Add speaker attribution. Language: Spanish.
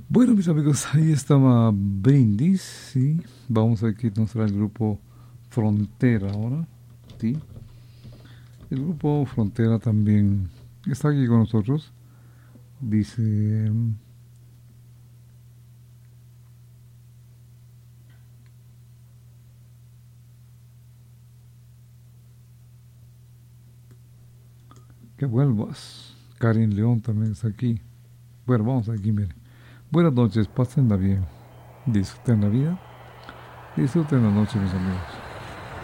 Speaker 1: Bueno, mis amigos, ahí estaba Brindis, sí. Vamos a que nos trae el grupo Frontera ahora, sí. El grupo Frontera también está aquí con nosotros. Dice, que vuelvas. Karin León también está aquí. Bueno, vamos aquí, miren. Buenas noches, pásenla bien. Disfruten la vida. Disfruten la noche, mis amigos.